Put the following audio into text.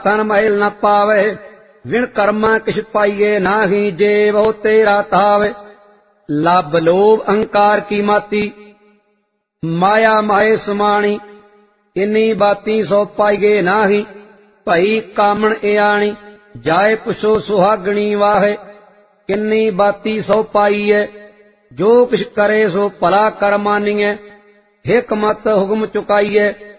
तन मैल न पावे, विण कर्मा किछ पाइये नाही, जे वो तेरा तावे। लब लोभ अहंकार की माती, माया माए सुमाणी, इन्नी बाती सो पाइये नाही। भई कामण इयाणी, जाए पुछो सुहागणी वाहे, किन्नी बाती सो पाइये। जो किछ करे सो भला कर मानिए, हिक मत हुक्म चुकाइए।